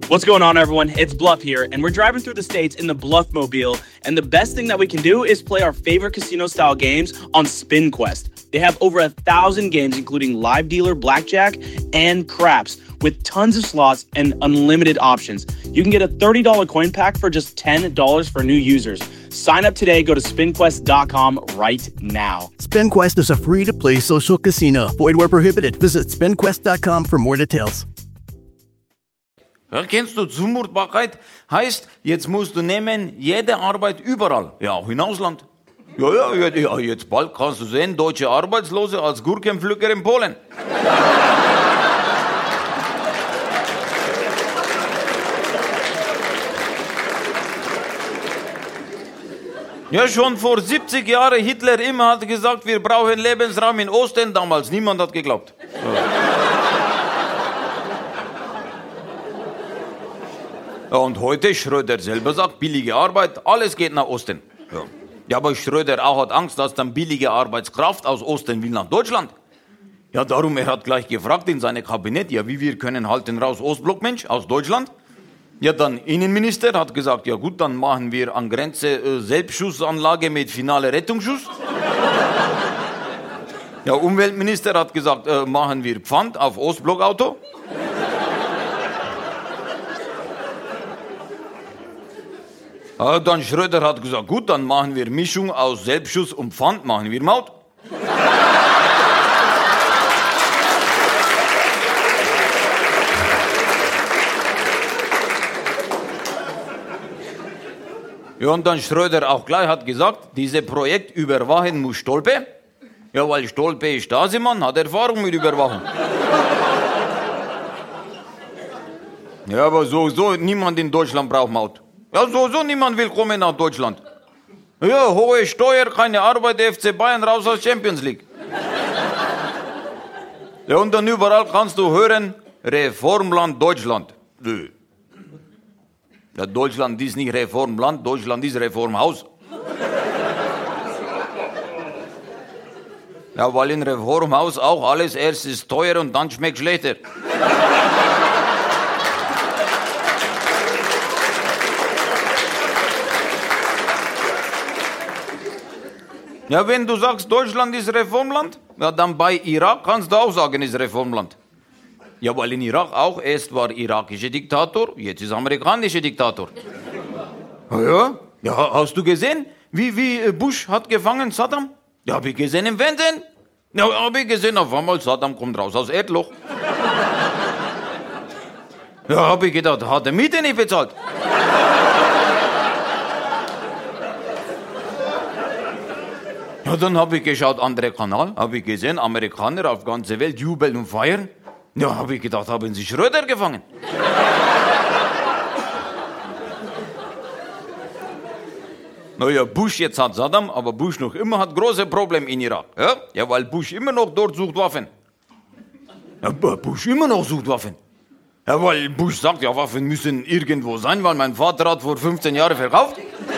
What's going on, everyone? It's Bluff here, and we're driving through the states in the Bluffmobile. And the best thing that we can do is play our favorite casino-style games on SpinQuest. They have over 1,000 games, including live dealer, blackjack, and craps, with tons of slots and unlimited options. You can get a $30 coin pack for just $10 for new users. Sign up today. Go to spinquest.com right now. SpinQuest is a free-to-play social casino. Void where prohibited. Visit spinquest.com for more details. Ja, kennst du Zumutbarkeit? Heißt, jetzt musst du nehmen, jede Arbeit überall, ja auch im Ausland. Ja, jetzt bald kannst du sehen, deutsche Arbeitslose als Gurkenpflücker in Polen. Ja, schon vor 70 Jahren Hitler immer hat gesagt, wir brauchen Lebensraum in Osten, damals niemand hat geglaubt. Ja, und heute Schröder selber sagt, billige Arbeit, alles geht nach Osten. Ja, aber Schröder auch hat Angst, dass dann billige Arbeitskraft aus Osten will nach Deutschland. Ja, darum, er hat gleich gefragt in seinem Kabinett, ja, wie wir können halten raus Ostblockmensch aus Deutschland? Ja, dann Innenminister hat gesagt, ja gut, dann machen wir an Grenze Selbstschussanlage mit finale Rettungsschuss. Ja, Umweltminister hat gesagt, machen wir Pfand auf Ostblockauto. Ja, dann Schröder hat gesagt, gut, dann machen wir Mischung aus Selbstschuss und Pfand, machen wir Maut. Ja, und dann Schröder auch gleich hat gesagt, dieses Projekt überwachen muss Stolpe. Ja, weil Stolpe ist Stasi-Mann, hat Erfahrung mit Überwachung. Ja, aber so, niemand in Deutschland braucht Maut. Ja, so niemand will kommen nach Deutschland. Ja, hohe Steuer, keine Arbeit, FC Bayern raus aus Champions League. Ja, und dann überall kannst du hören, Reformland Deutschland. Ja, Deutschland ist nicht Reformland, Deutschland ist Reformhaus. Ja, weil in Reformhaus auch alles erst ist teuer und dann schmeckt schlechter. Ja, wenn du sagst, Deutschland ist Reformland, ja, dann bei Irak kannst du auch sagen, ist Reformland. Ja, weil in Irak auch erst war irakischer Diktator, jetzt ist amerikanischer Diktator. Ja, hast du gesehen, wie Bush hat gefangen Saddam? Ja, hab ich gesehen im Fernsehen. Ja, hab ich gesehen, auf einmal Saddam kommt raus aus Erdloch. Ja, hab ich gedacht, hat er Miete nicht bezahlt. Ja, dann habe ich geschaut, anderer Kanal, habe ich gesehen, Amerikaner auf ganzer Welt jubeln und feiern. Ja, habe ich gedacht, haben sie Schröder gefangen. Naja, Bush jetzt hat Saddam, aber Bush noch immer hat große Probleme in Irak. Ja, weil Bush immer noch dort sucht Waffen. Ja, Bush immer noch sucht Waffen. Ja, weil Bush sagt, ja, Waffen müssen irgendwo sein, weil mein Vater hat vor 15 Jahren verkauft.